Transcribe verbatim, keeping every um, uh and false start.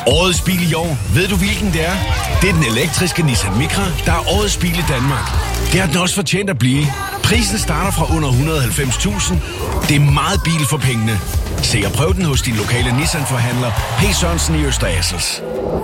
Årets bil i år. Ved du, hvilken det er? Det er den elektriske Nissan Micra, der er årets bil i Danmark. Det har den også fortjent at blive. Prisen starter fra under et hundrede og halvfems tusind. Det er meget bil for pengene. Se og prøv den hos din lokale Nissan-forhandler, P. Sørensen i Øster Assels.